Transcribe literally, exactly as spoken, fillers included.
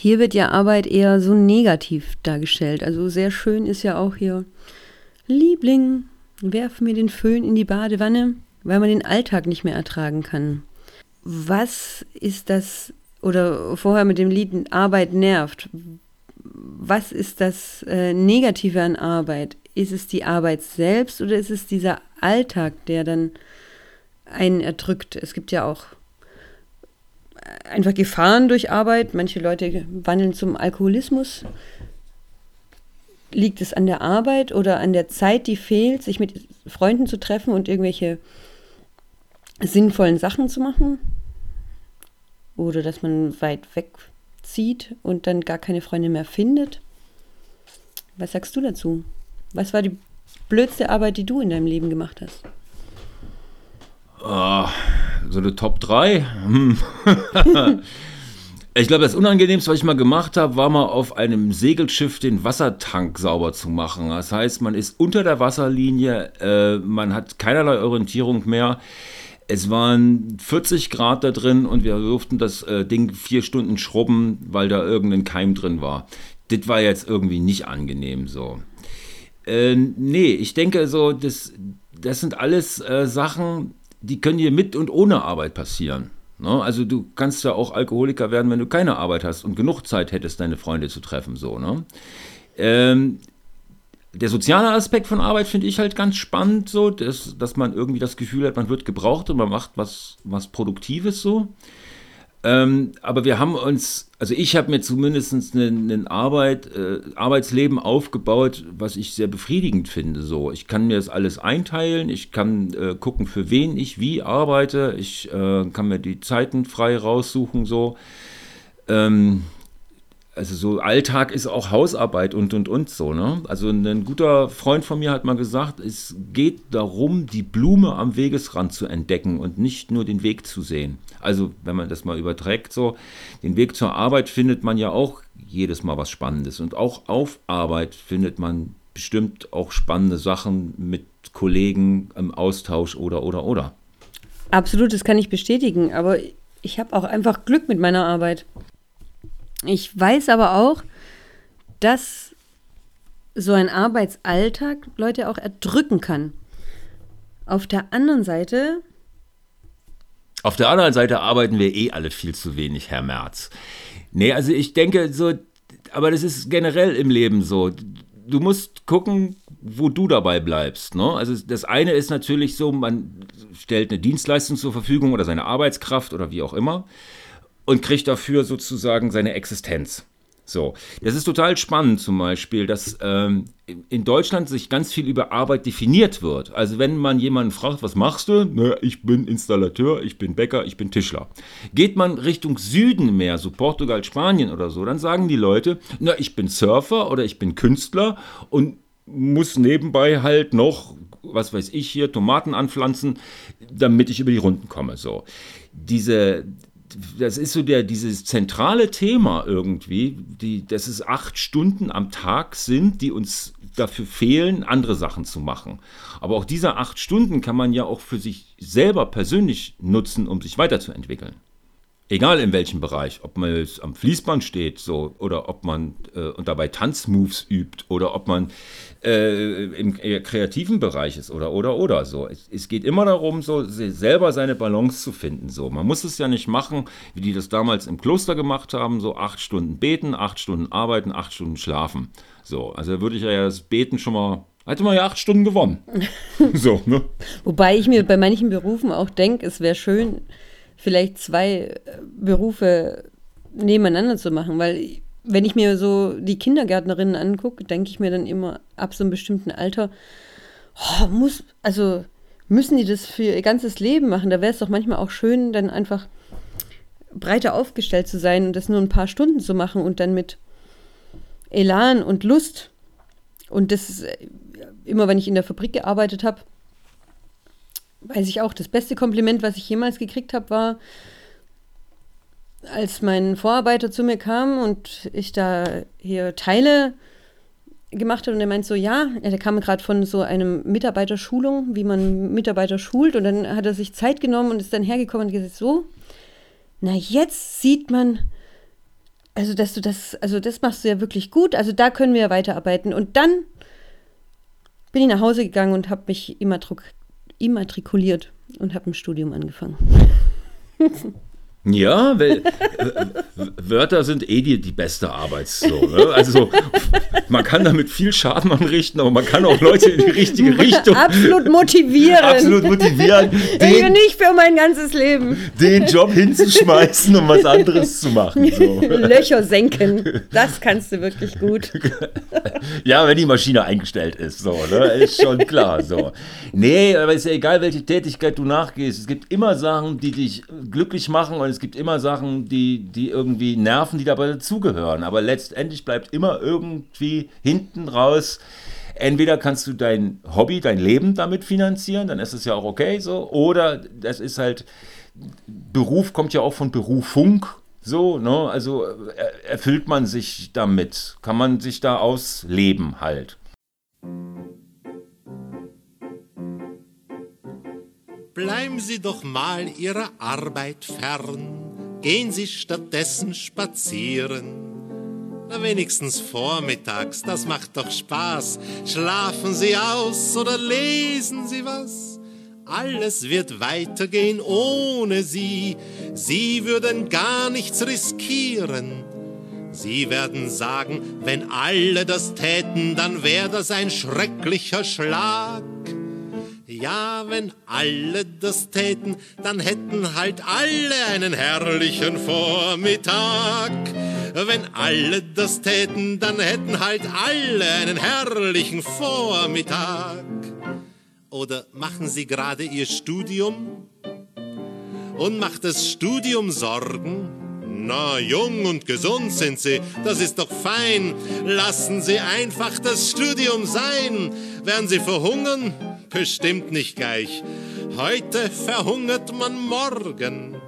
Hier wird ja Arbeit eher so negativ dargestellt. Also sehr schön ist ja auch hier, Liebling, werf mir den Föhn in die Badewanne, weil man den Alltag nicht mehr ertragen kann. Was ist das, oder vorher mit dem Lied Arbeit nervt, was ist das äh, Negative an Arbeit? Ist es die Arbeit selbst oder ist es dieser Alltag, der dann einen erdrückt? Es gibt ja auch einfach Gefahren durch Arbeit. Manche Leute wandeln zum Alkoholismus. Liegt es an der Arbeit oder an der Zeit, die fehlt, sich mit Freunden zu treffen und irgendwelche sinnvollen Sachen zu machen? Oder dass man weit wegzieht und dann gar keine Freunde mehr findet? Was sagst du dazu? Was war die blödste Arbeit, die du in deinem Leben gemacht hast? Oh, so eine Top drei? Hm. Ich glaube, das Unangenehmste, was ich mal gemacht habe, war mal auf einem Segelschiff den Wassertank sauber zu machen. Das heißt, man ist unter der Wasserlinie, äh, man hat keinerlei Orientierung mehr. Es waren vierzig Grad da drin und wir durften das äh, Ding vier Stunden schrubben, weil da irgendein Keim drin war. Das war jetzt irgendwie nicht angenehm so. Äh, nee, ich denke so, das, das sind alles äh, Sachen, die können dir mit und ohne Arbeit passieren. Ne? Also du kannst ja auch Alkoholiker werden, wenn du keine Arbeit hast und genug Zeit hättest, deine Freunde zu treffen. So, ne? ähm, der soziale Aspekt von Arbeit finde ich halt ganz spannend, so, dass, dass man irgendwie das Gefühl hat, man wird gebraucht und man macht was, was Produktives so. Ähm, aber wir haben uns, also ich habe mir zumindest ein Arbeit, äh, Arbeitsleben aufgebaut, was ich sehr befriedigend finde. So. Ich kann mir das alles einteilen, ich kann äh, gucken, für wen ich wie arbeite, ich äh, kann mir die Zeiten frei raussuchen. So. Ähm, also so Alltag ist auch Hausarbeit und und und so. Ne? Also ein guter Freund von mir hat mal gesagt, es geht darum, die Blume am Wegesrand zu entdecken und nicht nur den Weg zu sehen. Also wenn man das mal überträgt, so den Weg zur Arbeit findet man ja auch jedes Mal was Spannendes. Und auch auf Arbeit findet man bestimmt auch spannende Sachen mit Kollegen im Austausch oder, oder, oder. Absolut, das kann ich bestätigen. Aber ich habe auch einfach Glück mit meiner Arbeit. Ich weiß aber auch, dass so ein Arbeitsalltag Leute auch erdrücken kann. Auf der anderen Seite... Auf der anderen Seite arbeiten wir eh alle viel zu wenig, Herr Merz. Nee, also ich denke so, aber das ist generell im Leben so. Du musst gucken, wo du dabei bleibst. Ne? Also das eine ist natürlich so, man stellt eine Dienstleistung zur Verfügung oder seine Arbeitskraft oder wie auch immer und kriegt dafür sozusagen seine Existenz. So, das ist total spannend zum Beispiel, dass ähm, in Deutschland sich ganz viel über Arbeit definiert wird. Also wenn man jemanden fragt, was machst du? Na, ich bin Installateur, ich bin Bäcker, ich bin Tischler. Geht man Richtung Süden mehr, so Portugal, Spanien oder so, dann sagen die Leute, na, ich bin Surfer oder ich bin Künstler und muss nebenbei halt noch, was weiß ich hier, Tomaten anpflanzen, damit ich über die Runden komme. So, diese... Das ist so der, dieses zentrale Thema irgendwie, die, dass es acht Stunden am Tag sind, die uns dafür fehlen, andere Sachen zu machen. Aber auch diese acht Stunden kann man ja auch für sich selber persönlich nutzen, um sich weiterzuentwickeln. Egal in welchem Bereich, ob man jetzt am Fließband steht so, oder ob man äh, und dabei Tanzmoves übt oder ob man äh, im kreativen Bereich ist oder oder oder so. Es, es geht immer darum, so selber seine Balance zu finden. So. Man muss es ja nicht machen, wie die das damals im Kloster gemacht haben, so acht Stunden beten, acht Stunden arbeiten, acht Stunden schlafen. So, also würde ich ja das Beten schon mal, hätte man ja acht Stunden gewonnen. So, ne? Wobei ich mir bei manchen Berufen auch denke, es wäre schön, vielleicht zwei Berufe nebeneinander zu machen, weil wenn ich mir so die Kindergärtnerinnen angucke, denke ich mir dann immer ab so einem bestimmten Alter, oh, muss, also müssen die das für ihr ganzes Leben machen? Da wäre es doch manchmal auch schön, dann einfach breiter aufgestellt zu sein und das nur ein paar Stunden zu machen und dann mit Elan und Lust. Und das ist immer, wenn ich in der Fabrik gearbeitet habe, weiß ich auch, das beste Kompliment, was ich jemals gekriegt habe, war, als mein Vorarbeiter zu mir kam und ich da hier Teile gemacht habe und er meint so, ja, der kam gerade von so einem Mitarbeiterschulung, wie man Mitarbeiter schult und dann hat er sich Zeit genommen und ist dann hergekommen und gesagt, so, na jetzt sieht man, also dass du das, also das machst du ja wirklich gut, also da können wir ja weiterarbeiten. Und dann bin ich nach Hause gegangen und habe mich immatrik- immatrikuliert und habe ein Studium angefangen. Ja, weil äh, Wörter sind eh die, die beste Arbeit. So, ne? Also so, man kann damit viel Schaden anrichten, aber man kann auch Leute in die richtige Richtung absolut motivieren. Absolut motivieren. Den, ich bin nicht für mein ganzes Leben. Den Job hinzuschmeißen, um was anderes zu machen. So. Löcher senken, das kannst du wirklich gut. Ja, wenn die Maschine eingestellt ist, so, ne? Ist schon klar. So. Nee, aber ist ja egal, welche Tätigkeit du nachgehst. Es gibt immer Sachen, die dich glücklich machen und es gibt immer Sachen, die, die irgendwie nerven, die dabei dazugehören. Aber letztendlich bleibt immer irgendwie hinten raus, entweder kannst du dein Hobby, dein Leben damit finanzieren, dann ist es ja auch okay so, oder das ist halt, Beruf kommt ja auch von Berufung, so, ne? Also erfüllt man sich damit, kann man sich da ausleben halt. Bleiben Sie doch mal Ihrer Arbeit fern, gehen Sie stattdessen spazieren. Na wenigstens vormittags, das macht doch Spaß. Schlafen Sie aus oder lesen Sie was. Alles wird weitergehen ohne Sie. Sie würden gar nichts riskieren. Sie werden sagen, wenn alle das täten, dann wäre das ein schrecklicher Schlag. Ja, wenn alle das täten, dann hätten halt alle einen herrlichen Vormittag. Wenn alle das täten, dann hätten halt alle einen herrlichen Vormittag. Oder machen Sie gerade Ihr Studium und macht das Studium Sorgen? Na, jung und gesund sind Sie, das ist doch fein. Lassen Sie einfach das Studium sein. Werden Sie verhungern? Bestimmt nicht gleich. Heute verhungert man morgen.